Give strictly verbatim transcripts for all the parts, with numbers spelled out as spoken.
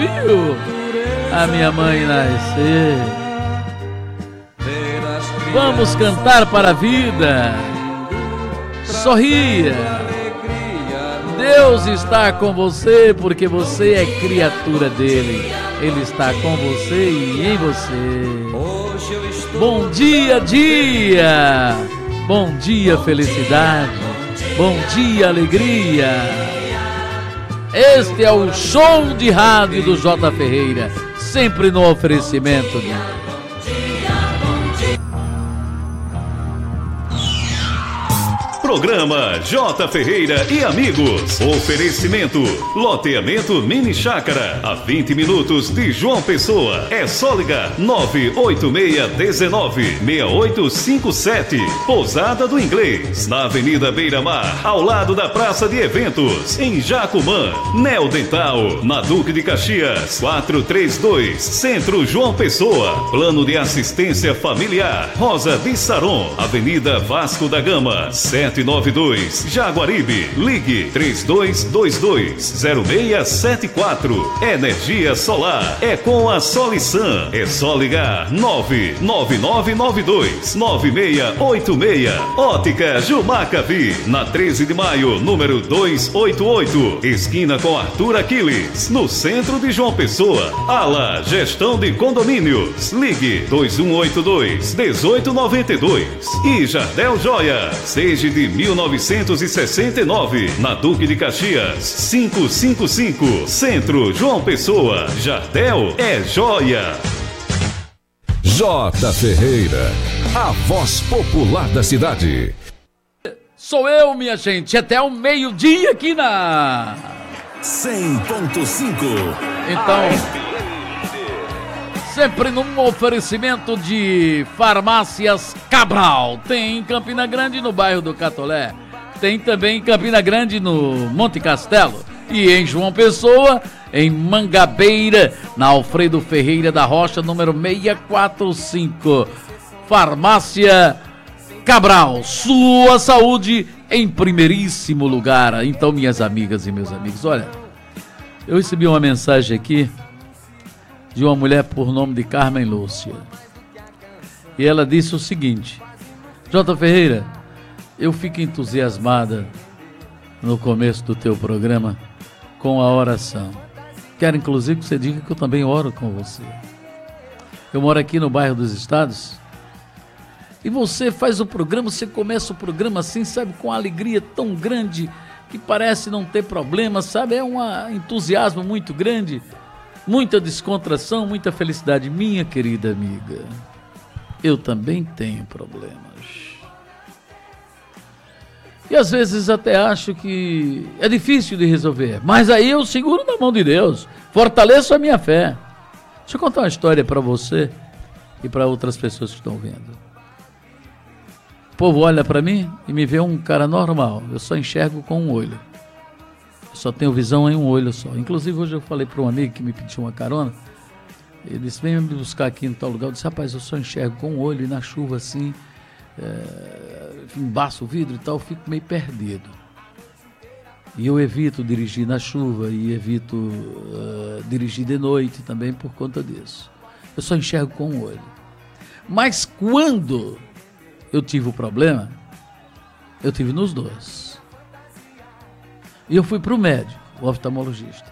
viu a minha mãe nascer. Vamos cantar para a vida. Sorria. Deus está com você porque você é criatura dele. Ele está com você e em você. Bom dia, dia. Bom dia, felicidade. Bom dia, alegria. Este é o show de rádio do J. Ferreira, sempre no oferecimento de... Programa J. Ferreira e Amigos. Oferecimento: loteamento Mini Chácara, a vinte minutos de João Pessoa. É só ligar nove oito seis um nove, seis oito cinco sete. Pousada do Inglês, na Avenida Beira Mar, ao lado da Praça de Eventos, em Jacumã. Neo Dental, na Duque de Caxias, quatrocentos e trinta e dois, Centro João Pessoa. Plano de assistência familiar, Rosa de Saron, Avenida Vasco da Gama, sete nove dois, Jaguaribe. Ligue três dois dois dois, zero seis sete quatro. Energia solar é com a Solisan. É só ligar nove nove nove nove dois, nove seis oito seis. Ótica Jumacavi, na treze de maio, número duzentos e oitenta e oito, esquina com Arthur Aquiles, no centro de João Pessoa. Ala Gestão de Condomínios. Ligue dois um oito dois, um oito nove dois. E Jardel Joias, desde de mil novecentos e sessenta e nove, na Duque de Caxias, quinhentos e cinquenta e cinco, Centro João Pessoa. Jardel é joia. J. Ferreira, a voz popular da cidade. Sou eu, minha gente, até o meio-dia aqui na cem ponto cinco. Então, sempre num oferecimento de Farmácias Cabral. Tem em Campina Grande, no bairro do Catolé. Tem também em Campina Grande, no Monte Castelo. E em João Pessoa, em Mangabeira, na Alfredo Ferreira da Rocha, número seiscentos e quarenta e cinco. Farmácia Cabral, sua saúde em primeiríssimo lugar. Então, minhas amigas e meus amigos, olha, eu recebi uma mensagem aqui de uma mulher por nome de Carmen Lúcia. E ela disse o seguinte: J. Ferreira, eu fico entusiasmada no começo do teu programa com a oração. Quero inclusive que você diga que eu também oro com você. Eu moro aqui no bairro dos Estados e você faz o programa, você começa o programa assim, sabe, com uma alegria tão grande que parece não ter problema, sabe, é um entusiasmo muito grande. Muita descontração, muita felicidade. Minha querida amiga, eu também tenho problemas. E às vezes até acho que é difícil de resolver. Mas aí eu seguro na mão de Deus. Fortaleço a minha fé. Deixa eu contar uma história para você e para outras pessoas que estão vendo. O povo olha para mim e me vê um cara normal. Eu só enxergo com um olho. Só tenho visão em um olho só. Inclusive hoje eu falei para um amigo que me pediu uma carona. Ele disse, vem me buscar aqui em tal lugar. Eu disse, rapaz, eu só enxergo com um olho e na chuva assim, é, embaço o vidro e tal, eu fico meio perdido. E eu evito dirigir na chuva e evito uh, dirigir de noite também por conta disso. Eu só enxergo com um olho. Mas quando eu tive o problema, eu tive nos dois. E eu fui para o médico, o oftalmologista.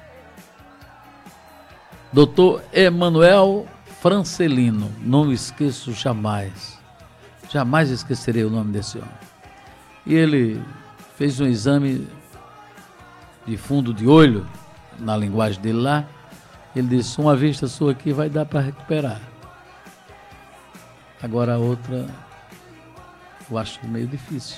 doutor Emanuel Francelino, não esqueço jamais. Jamais esquecerei o nome desse homem. E ele fez um exame de fundo de olho, na linguagem dele lá. Ele disse, uma vista sua aqui vai dar para recuperar. Agora a outra, eu acho meio difícil.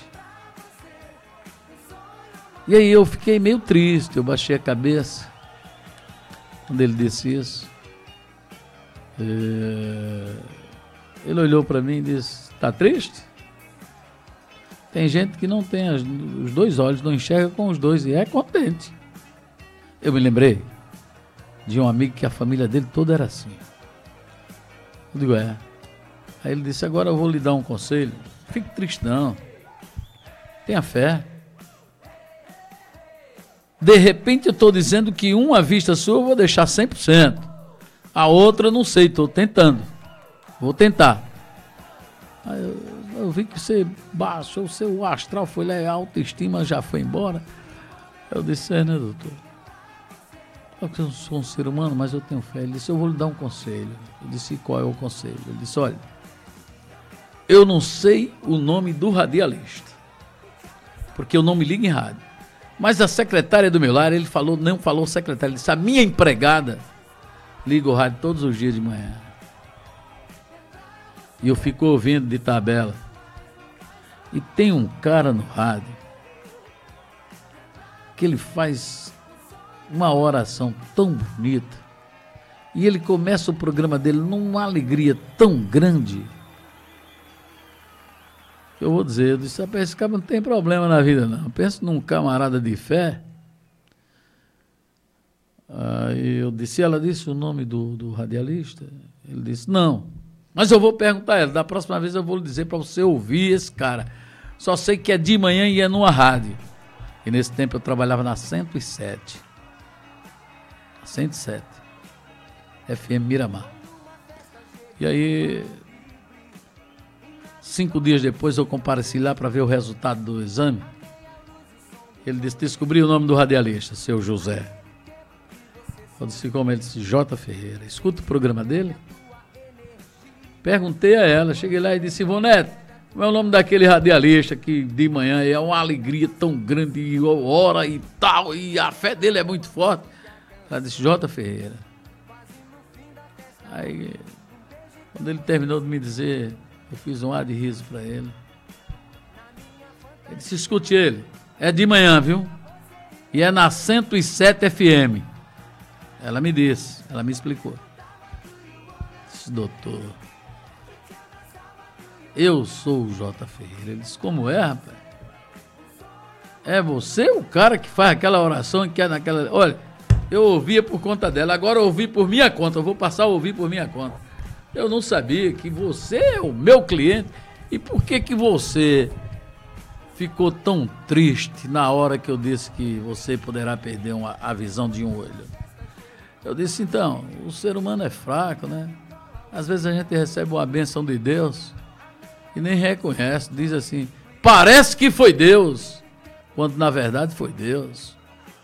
E aí eu fiquei meio triste, eu baixei a cabeça quando ele disse isso. É... Ele olhou para mim e disse, tá triste? Tem gente que não tem as, os dois olhos, não enxerga com os dois e é contente. Eu me lembrei de um amigo que a família dele toda era assim. Eu digo, é. Aí ele disse, agora eu vou lhe dar um conselho. Fique triste não. Tenha fé. De repente eu estou dizendo que uma vista sua eu vou deixar cem por cento. A outra eu não sei, estou tentando. Vou tentar. Aí eu, eu vi que você baixou, o seu astral foi lá, a autoestima já foi embora. Eu disse, é, né, doutor? Eu não sou um ser humano, mas eu tenho fé. Ele disse, eu vou lhe dar um conselho. Eu disse, qual é o conselho? Ele disse, olha, eu não sei o nome do radialista, porque eu não me ligo em rádio. Mas a secretária do meu lar, ele falou, não falou secretária, ele disse, a minha empregada liga o rádio todos os dias de manhã. E eu fico ouvindo de tabela. E tem um cara no rádio que ele faz uma oração tão bonita. E ele começa o programa dele numa alegria tão grande. Eu vou dizer, eu disse, esse cara não tem problema na vida não. Penso num camarada de fé. Aí eu disse, ela disse o nome do, do radialista? Ele disse, não. Mas eu vou perguntar a ela, da próxima vez eu vou lhe dizer para você ouvir esse cara. Só sei que é de manhã e é numa rádio. E nesse tempo eu trabalhava na cento e sete. cento e sete. F M Miramar. E aí, cinco dias depois eu compareci lá para ver o resultado do exame. Ele disse, descobri o nome do radialista, seu José. Eu disse, como ele disse, J. Ferreira. Escuta o programa dele. Perguntei a ela, cheguei lá e disse, Ivonete, qual é o nome daquele radialista que de manhã é uma alegria tão grande, e ora e tal, e a fé dele é muito forte. Ela disse, J. Ferreira. Aí, quando ele terminou de me dizer, eu fiz um ar de riso para ele. Ele disse, escute ele, é de manhã, viu? E é na cento e sete F M. Ela me disse, ela me explicou. Disse, doutor, eu sou o J. Ferreira. Ele disse, como é, rapaz? É você o cara que faz aquela oração que é naquela... Olha, eu ouvia por conta dela, agora eu ouvi por minha conta, eu vou passar a ouvir por minha conta. Eu não sabia que você é o meu cliente. E por que que você ficou tão triste na hora que eu disse que você poderá perder uma, a visão de um olho? Eu disse, então, o ser humano é fraco, né? Às vezes a gente recebe uma bênção de Deus e nem reconhece, diz assim, parece que foi Deus, quando na verdade foi Deus.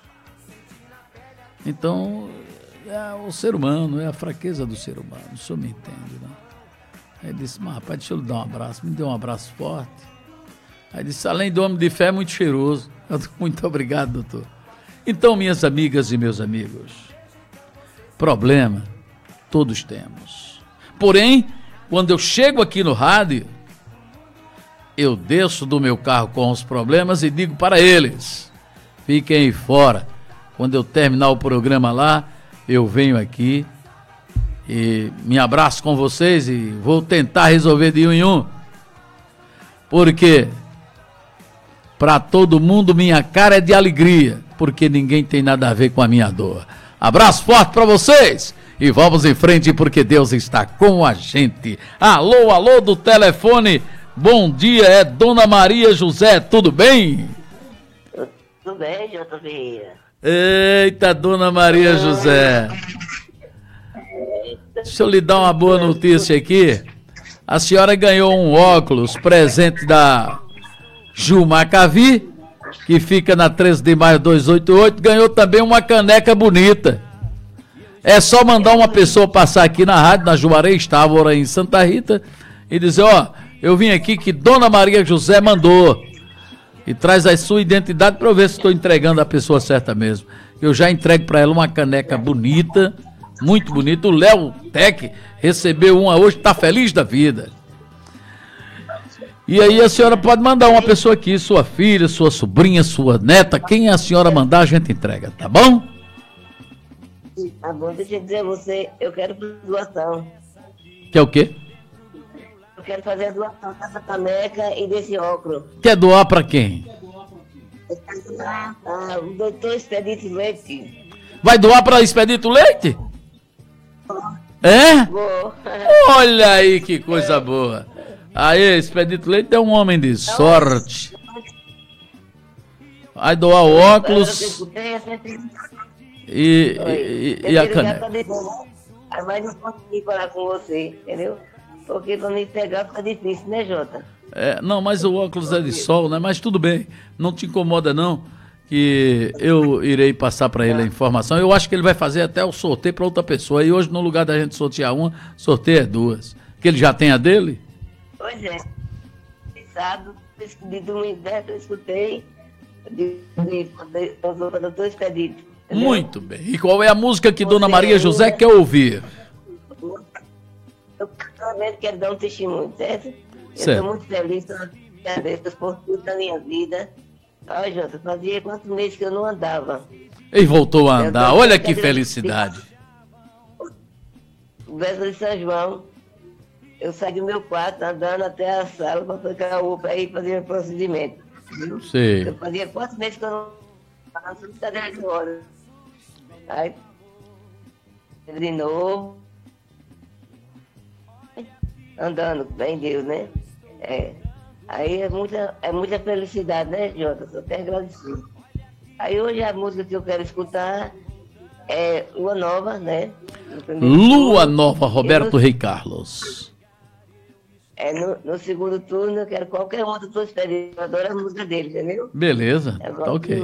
Então, é o ser humano, é a fraqueza do ser humano, o senhor me entende, né? Aí disse, mas rapaz, deixa eu lhe dar um abraço, me deu um abraço forte. Aí disse, além do homem de fé, é muito cheiroso. Eu disse, muito obrigado, doutor. Então, minhas amigas e meus amigos, problema todos temos. Porém, quando eu chego aqui no rádio, eu desço do meu carro com os problemas e digo para eles, fiquem aí fora. Quando eu terminar o programa lá, eu venho aqui e me abraço com vocês e vou tentar resolver de um em um. Porque para todo mundo minha cara é de alegria, porque ninguém tem nada a ver com a minha dor. Abraço forte para vocês e vamos em frente porque Deus está com a gente. Alô, alô do telefone. Bom dia, é Dona Maria José, tudo bem? Tudo bem, J. Ferreira. Eita, Dona Maria José. Deixa eu lhe dar uma boa notícia aqui. A senhora ganhou um óculos, presente da Gilmar Cavi, que fica na treze de maio duzentos e oitenta e oito. Ganhou também uma caneca bonita. É só mandar uma pessoa passar aqui na rádio, na Juarez Távora, em Santa Rita, e dizer, ó, eu vim aqui que Dona Maria José mandou. E traz a sua identidade para eu ver se estou entregando a pessoa certa mesmo. Eu já entrego para ela uma caneca bonita, muito bonita. O Léo Tec recebeu uma hoje, está feliz da vida. E aí a senhora pode mandar uma pessoa aqui, sua filha, sua sobrinha, sua neta, quem a senhora mandar a gente entrega, tá bom? Tá bom, deixa eu dizer a você, eu quero doação. Quer o quê? Eu quero fazer a doação dessa caneca e desse óculos. Quer doar para quem? Ah, o doutor Expedito Leite. Vai doar para Expedito Leite? É? Vou. Olha aí que coisa boa. Aí, Expedito Leite é um homem de sorte. Vai doar o óculos. Eu escutei, eu sempre... E, e, e, e a caneta. Mas não consegui falar com você, entendeu? Porque pra me pegar fica difícil, né, Jota? É, não, mas o óculos é de sol, né? Mas tudo bem, não te incomoda não, que eu irei passar para ele a informação. Eu acho que ele vai fazer até o sorteio para outra pessoa. E hoje, no lugar da gente sortear uma, sorteia duas. Que ele já tem a dele? Pois é. Sábado, de domingo, eu escutei, de, de, de, de dois pedidos. Muito bem. E qual é a música que Dona Maria José quer ouvir? Eu realmente quero dar um testemunho, certo? Certo. Eu estou muito feliz, agradeço por tudo da minha vida. Olha, Jota, fazia quantos meses que eu não andava. E voltou a andar. Olha que felicidade. O Véspera de São João, eu saí do meu quarto andando até a sala para pegar o para ir fazer o procedimento. Viu? Sei. Eu fazia quatro meses que eu não andava sobre cadeira de rodas. Aí, de novo, andando, bem Deus, né? É. Aí é muita, é muita felicidade, né, Jota? Só até agradecido. Aí hoje a música que eu quero escutar é Lua Nova, né? Lua Nova, Roberto no, Rei Carlos. É, no, no segundo turno eu quero qualquer outra tua experiência. Eu adoro a música dele, entendeu? Beleza, tá ok.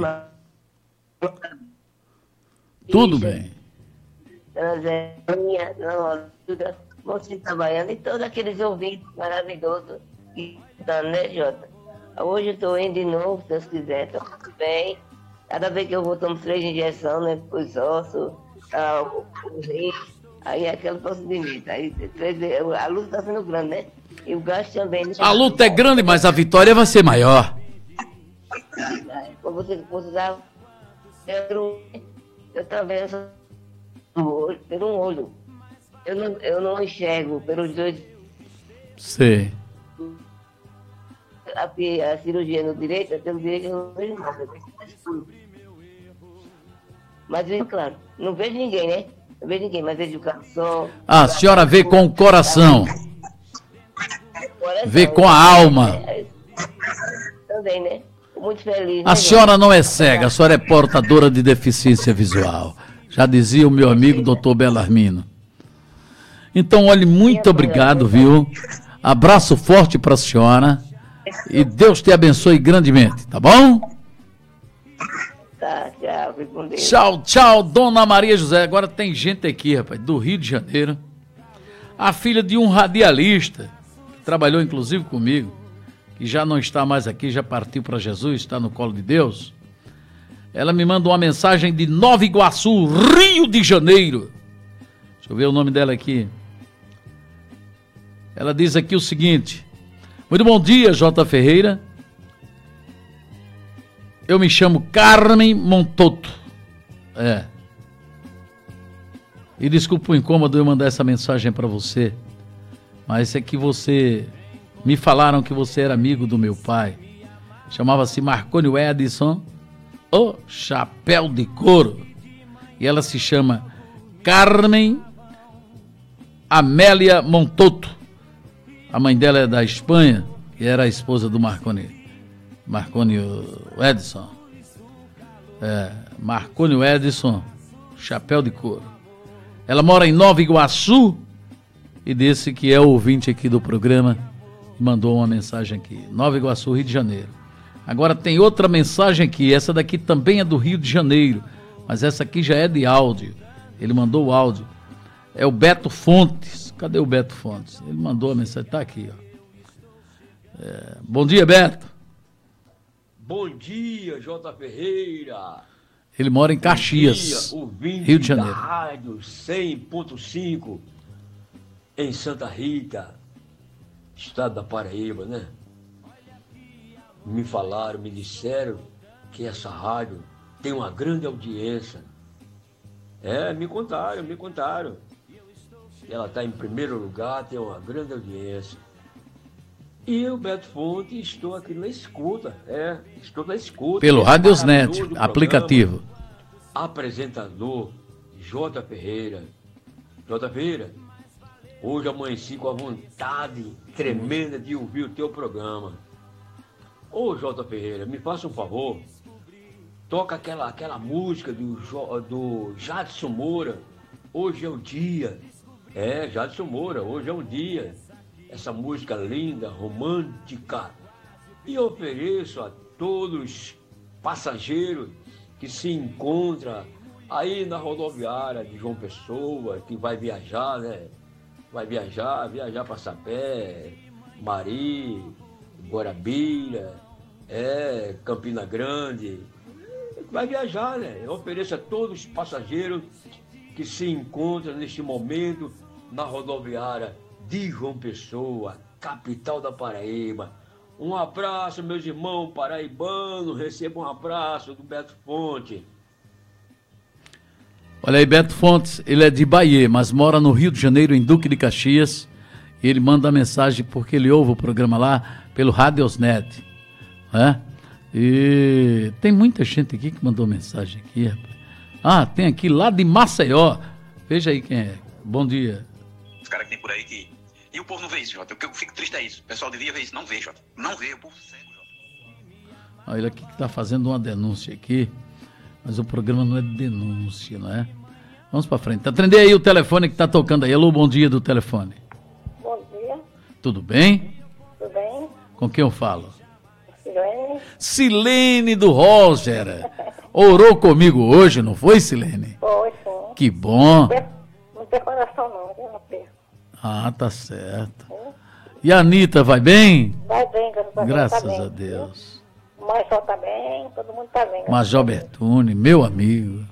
Tudo bem. Dona Zélia, Dona Rosa, você trabalhando e todos aqueles ouvintes maravilhosos que estão, né, Jota? Hoje eu estou indo de novo, se Deus quiser, estou muito bem. Cada vez que eu vou, tomo três injeções, né, os ossos, ah, os rins, aí é aquele procedimento. Aí, três, a luta está sendo grande, né? E o gasto também. Né? A luta é grande, mas a vitória vai ser maior. Como você precisava, eu, eu também sou pelo um olho. Eu não, eu não enxergo pelos dois. Sei. A, a cirurgia no direito, pelo direito eu não vejo nada. Mas vejo, claro, não vejo ninguém, né? Não vejo ninguém, mas vejo o coração. Ah, a senhora vê com o coração. Vê com a alma. Também, né? Muito feliz. A senhora não é cega, a senhora é portadora de deficiência visual. Já dizia o meu amigo doutor Belarmino. Então, olhe, muito obrigado, viu? Abraço forte para a senhora. E Deus te abençoe grandemente, tá bom? Tá, tchau, fique com Deus. Tchau, tchau, Dona Maria José. Agora tem gente aqui, rapaz, do Rio de Janeiro. A filha de um radialista, que trabalhou inclusive comigo, que já não está mais aqui, já partiu para Jesus, está no colo de Deus. Ela me manda uma mensagem de Nova Iguaçu, Rio de Janeiro. Deixa eu ver o nome dela aqui. Ela diz aqui o seguinte: muito bom dia, J. Ferreira. Eu me chamo Carmen Montoto. É. E desculpa o incômodo eu mandar essa mensagem para você, mas é que você... Me falaram que você era amigo do meu pai. Chamava-se Marcônio Edson, o Chapéu de Couro. E ela se chama Carmen Amélia Montoto. A mãe dela é da Espanha, que era a esposa do Marcônio, Marcônio Edson. É, Marcônio Edson, Chapéu de Couro. Ela mora em Nova Iguaçu e disse que é ouvinte aqui do programa. Mandou uma mensagem aqui. Nova Iguaçu, Rio de Janeiro. Agora tem outra mensagem aqui. Essa daqui também é do Rio de Janeiro, mas essa aqui já é de áudio. Ele mandou o áudio. É o Beto Fontes. Cadê o Beto Fontes? Ele mandou a mensagem, tá aqui, ó. É, bom dia, Beto. Bom dia, J. Ferreira. Ele mora em Caxias, Bom dia, Rio de Janeiro. Da Rádio cem ponto cinco em Santa Rita, estado da Paraíba, né? Me falaram, me disseram que essa rádio tem uma grande audiência. É, me contaram, me contaram. Ela está em primeiro lugar, tem uma grande audiência. E eu, Beto Fonte, estou aqui na escuta. É, estou na escuta. Pelo Radiosnet, aplicativo. Apresentador J. Ferreira. J. Ferreira, hoje amanheci com a vontade tremenda de ouvir o teu programa. Ô, J. Ferreira, me faça um favor. toca aquela, aquela música do, do Jadson Moura, Hoje é o Dia. É, Jadson Moura, Hoje é o Dia. Essa música linda, romântica. E ofereço a todos os passageiros que se encontram aí na rodoviária de João Pessoa, que vai viajar, né? Vai viajar, viajar para Sapé, Mari, Guarabira, é, Campina Grande. Vai viajar, né? Eu ofereço a todos os passageiros que se encontram neste momento na rodoviária de João Pessoa, capital da Paraíba. Um abraço, meus irmãos paraibanos, recebam um abraço do Beto Fonte. Olha aí, Beto Fontes, ele é de Bahia, mas mora no Rio de Janeiro, em Duque de Caxias. E ele manda mensagem porque ele ouve o programa lá pelo Radiosnet, né? E tem muita gente aqui que mandou mensagem aqui, rapaz. Ah, tem aqui lá de Maceió. Veja aí quem é. Bom dia. Os caras que tem por aí que... E o povo não vê isso, Jota. O que eu fico triste é isso. O pessoal devia ver isso. Não vê, Jota. Não vê, o povo cego, Jota. Olha, ele aqui que tá fazendo uma denúncia aqui. Mas o programa não é de denúncia, não é? Vamos pra frente. Atender aí o telefone que tá tocando aí. Alô, bom dia do telefone. Bom dia. Tudo bem? Tudo bem? Com quem eu falo? Silene. Silene do Roger. Orou comigo hoje, não foi, Silene? Foi, sim. Que bom. Não tem coração não, eu não perco. Ah, tá certo. E a Anitta vai bem? Vai bem, graças a Deus. Graças tá bem, a Deus. O Major tá bem, todo mundo tá bem. Major Bertone, meu amigo.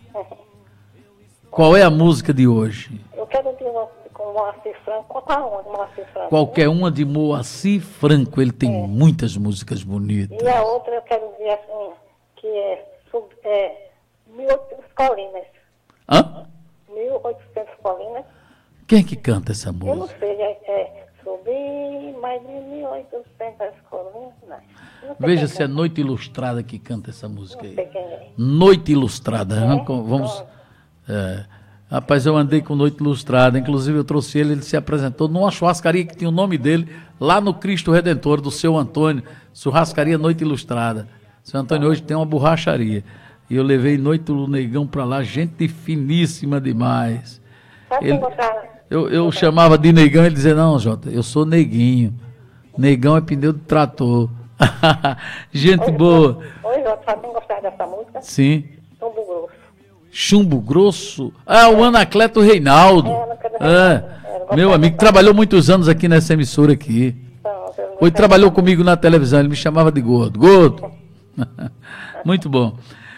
Qual é a música de hoje? Eu quero dizer com o Moacir Franco. Conta uma, Moacir Franco. Qualquer uma de Moacir Franco, ele tem É. muitas músicas bonitas. E a outra eu quero dizer assim, que é, sub, é mil e oitocentas Colinas. Hã? mil e oitocentas Colinas. Quem é que canta essa Eu não música? sei, é, é subir mais de mil e oitocentas Colinas. Não sei Veja quem se é canta. Noite Ilustrada que canta essa música Não sei aí. quem é. Noite Ilustrada. É? Vamos... vamos é. Rapaz, eu andei com Noite Ilustrada, inclusive eu trouxe ele, ele se apresentou numa churrascaria que tinha o nome dele, lá no Cristo Redentor, do seu Antônio, churrascaria Noite Ilustrada. Seu Antônio hoje tem uma borracharia. E eu levei Noite do Negão pra lá, gente finíssima demais. Sabe Ele- quem gostava? Eu, eu chamava de Negão, ele dizia, não, Jota, eu sou Neguinho. Negão é pneu de trator. Gente boa. Oi, Jota, sabe quem gostava dessa música? Sim. Chumbo Grosso. Chumbo Grosso. Ah, o Anacleto Reinaldo. É, Anacleto É, Reinaldo. É, eu meu gostava amigo, dessa- trabalhou muitos anos aqui nessa emissora aqui. Então, eu Hoje gostava trabalhou dessa- comigo na televisão, ele me chamava de gordo. Gordo. Muito bom.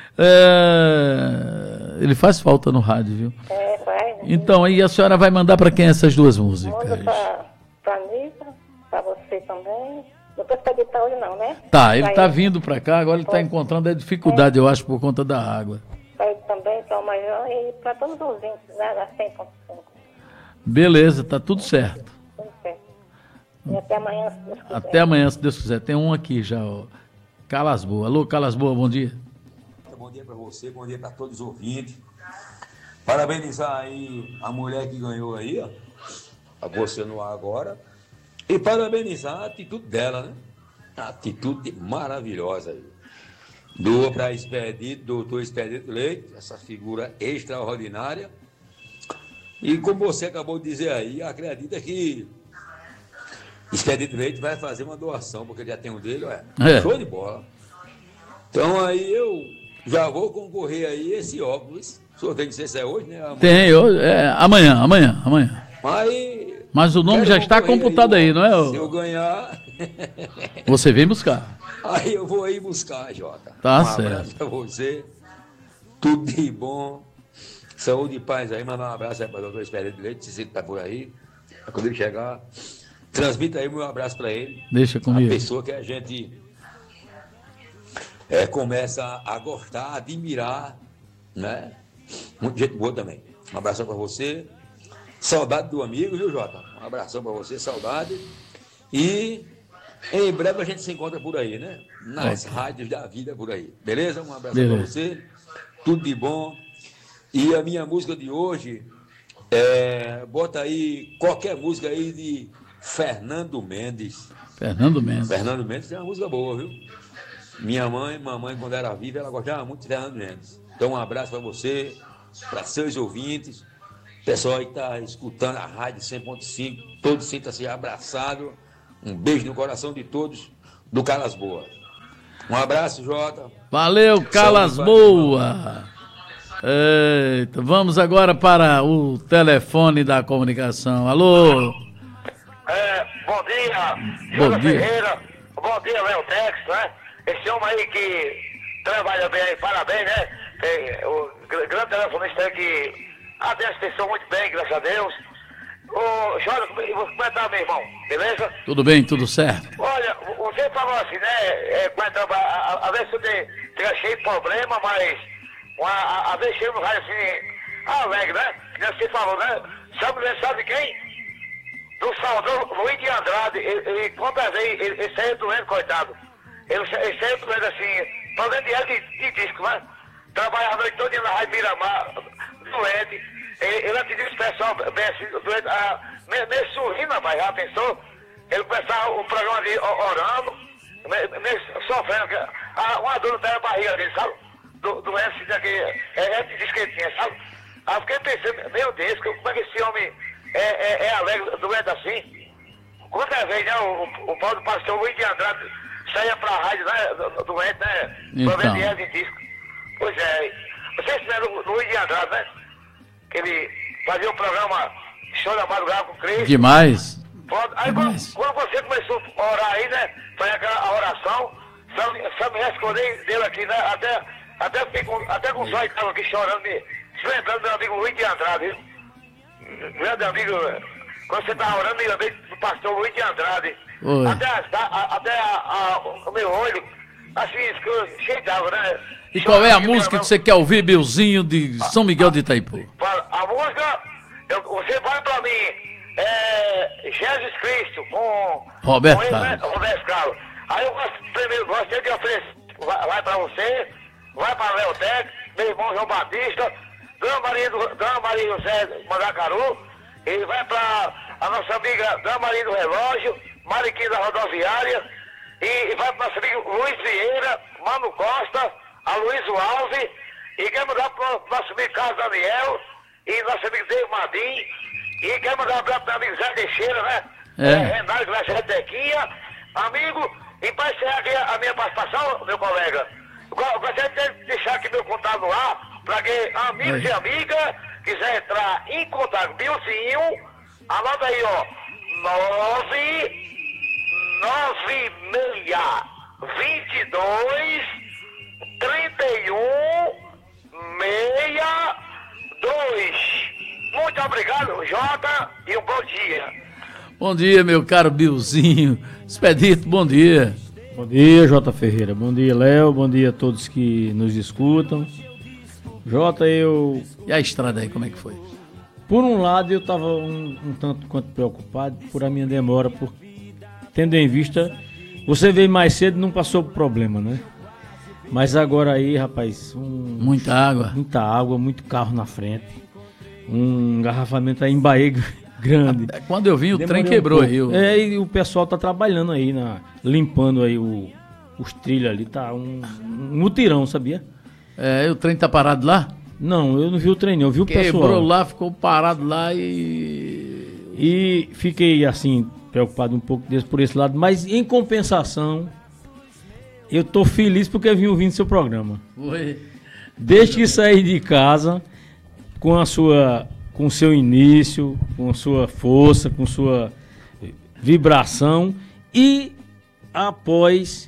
É, ele faz falta no rádio, viu? É, vai, né? Então, aí a senhora vai mandar para quem essas duas Manda músicas? pra, pra Anitta, pra você também. Não tô expeditar hoje não, né? Tá, ele Pra tá vindo para cá, agora ele tá encontrando a dificuldade, eu acho, por conta da água. Pra ele também, pra o Major e pra todos os ouvintes, né? Da cem ponto cinco. Beleza, tá tudo certo. Tudo certo. E até amanhã, se Deus quiser. Até amanhã, se Deus quiser. Tem um aqui já, ó. Calas Boa. Alô, Calas Boa, bom dia. Bom dia para você, bom dia para todos os ouvintes. Parabenizar aí a mulher que ganhou aí, ó. A você no ar agora. E parabenizar a atitude dela, né? A atitude maravilhosa aí. Doa para Expedito, doutor Expedito Leite, essa figura extraordinária. E como você acabou de dizer aí, acredita que Expedito Leite vai fazer uma doação, porque já tem um dele, ué. É. Show de bola. Então aí eu já vou concorrer aí esse óculos. O senhor tem que ser se é hoje, né? Amanhã. Tem, eu, é, amanhã, amanhã, amanhã. Mas, Mas o nome quero já está concorrer computado aí, não é? Se eu ô? ganhar, Você vem buscar. aí eu vou aí buscar, Jota. Tá um certo. abraço pra você. Tudo de bom. Saúde e paz aí. Mandar um abraço aí para o doutor Expedito Leite, se ele tá por aí. Quando ele chegar, transmita aí o meu abraço para ele. Deixa A comigo. pessoa que a gente é, começa a gostar, a admirar, né? Muita gente boa também. Um abração para você. Saudade do amigo, viu, Jota? Um abração para você, saudade. E em breve a gente se encontra por aí, né? Nas rádios da vida por aí. Beleza? Um abraço para Beleza. você. Tudo de bom. E a minha música de hoje, é, bota aí qualquer música aí de Fernando Mendes. Fernando Mendes. Fernando Mendes tem uma música boa, viu? Minha mãe, mamãe, quando era viva, ela gostava muito de Fernando Mendes. Então, um abraço para você, para seus ouvintes, pessoal aí que está escutando a rádio cem ponto cinco, todos sintam-se abraçados. Um beijo no coração de todos do Calas Boas. Um abraço, Jota. Valeu, Calas Boa. Eita, vamos agora para o telefone da comunicação. Alô? É, bom dia, Bom Jota dia. Ferreira. Bom dia, Léo Tex, né? Esse homem aí que trabalha bem aí, parabéns, né? Tem o gr- grande telefonista aí que atende as pessoas muito bem, graças a Deus. Ô, Jota, eu vou comentar, meu irmão, beleza? Tudo bem, tudo certo? Olha, você falou assim, né? É, às vezes você tem, tem cheio de problema, mas uma, às vezes chega no raio assim, alegre, né? Que você falou, né? Sabe, sabe quem? Do saudoso Luiz de Andrade. Ele, ele quantas vezes ele, ele saiu doendo, coitado. Ele, ele saiu doendo assim, problema de, de, de disco, né? Trabalhava a noite toda na Rádio Miramar, doente. Ele, ele atendia os pessoal bem assim, doente, ah, meio, meio sorrindo, rapaz, já pensou? Ele começava o programa ali orando, meio, meio sofrendo, ah, uma dor na barriga dele, sabe? Do, doença daqui, é, é de disco que ele tinha, sabe? Aí eu fiquei pensando, meu Deus, como é que esse homem é, é, é alegre, doente assim? Quantas vezes, né, o, o Paulo do pastor Luiz de Andrade saía pra rádio, né, doente, né? Então. Problema de hernia de disco. Pois é, vocês fizeram o Luiz de Andrade, né? Que ele fazia um programa Show da Madrugada com o Cristo. Demais. Aí quando, quando você começou a orar aí, né? Fazer aquela oração, só me respondeu dele aqui, né? Até, até, fiquei com, até com o sonho que estava aqui chorando, me se lembrando do meu amigo Luiz de Andrade, viu? Grande amigo, quando você estava orando, me lembrei do pastor Luiz de Andrade. Oi. Até, a, até a, a, o meu olho, assim, cheio d'água, né? E qual é a Chorando, música meu que você quer ouvir, Bilzinho, de São Miguel de Itaipu? A música, eu, você vai pra mim, é Jesus Cristo, com Roberto com ele, né? Carlos. Roberto Carlos. Aí eu gosto, primeiro gostaria de oferecer, vai, vai pra você, vai pra Léo Tec, meu irmão João Batista, Dona Maria, do, Dona Maria José Mandacaru, ele vai pra a nossa amiga Dona Maria do Relógio, Mariquinha da Rodoviária, e, e vai pro nosso amigo Luiz Vieira, Mano Costa, a Luiz Alves, e quer mandar pro nosso amigo Carlos Daniel, e nosso amigo Dave Madim, e quer mandar um abraço pro meu amigo Zé Teixeira, né? É. É, Renato Graça Retequinha, amigo, e para encerrar aqui a minha participação, meu colega, eu go- gostaria de deixar aqui meu contato no ar, para que amigos Oi. e amigas quiser entrar em contato, Bilzinho, anota aí, ó, nove nove seis vinte e dois trinta e um sessenta e dois. Muito obrigado, Jota, e um bom dia. Bom dia, meu caro Bilzinho. Expedito, bom dia. Bom dia, Jota Ferreira. Bom dia, Léo. Bom dia a todos que nos escutam. Jota, eu... E a estrada aí, como é que foi? Por um lado, eu estava um, um tanto quanto preocupado por a minha demora, por, tendo em vista... Você veio mais cedo e não passou por problema, né? Mas agora aí, rapaz... Um, Muita água. Muita água, muito carro na frente. Um engarrafamento aí em Bahia grande. Quando eu vim, o Demorei trem um quebrou pouco. aí. o- É, e o pessoal tá trabalhando aí, na, limpando aí o, os trilhos ali. Tá um, um mutirão, sabia? É, o trem tá parado lá? Não, eu não vi o trem, não. Eu vi o pessoal. Quebrou lá, ficou parado lá e... E fiquei, assim, preocupado um pouco desse, por esse lado. Mas, em compensação, eu tô feliz porque eu vim ouvindo seu programa. Foi. Desde que saí de casa, com a sua, com o seu início, com a sua força, com sua vibração, e após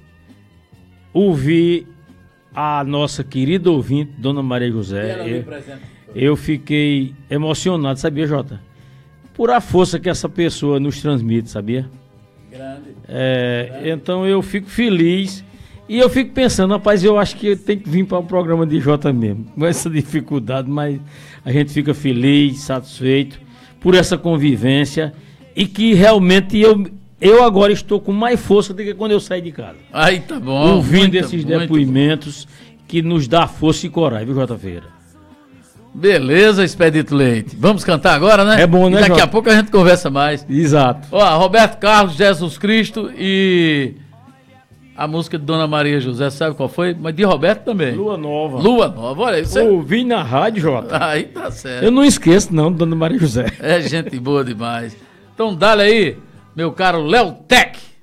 ouvir a nossa querida ouvinte, Dona Maria José, eu, eu fiquei emocionado, sabia, Jota? Por a força que essa pessoa nos transmite, sabia? Grande. É, então eu fico feliz e eu fico pensando, rapaz, eu acho que tem que vir para o programa de Jota mesmo, com essa dificuldade, mas a gente fica feliz, satisfeito por essa convivência e que realmente eu, eu agora estou com mais força do que quando eu saí de casa. Aí tá bom. Ouvindo muito, esses muito depoimentos que nos dá força e coragem, viu, Jota Ferreira? Beleza, Expedito Leite. Vamos cantar agora, né? É bom, né, E daqui Jota? a pouco a gente conversa mais. Exato. Ó, Roberto Carlos, Jesus Cristo e A música de Dona Maria José, sabe qual foi? Mas de Roberto também. Lua Nova. Lua Nova, olha isso. Ouvi na rádio, Jota. Aí tá certo. Eu não esqueço, não, Dona Maria José. É gente boa demais. Então, dá-lhe aí, meu caro Léo Tech.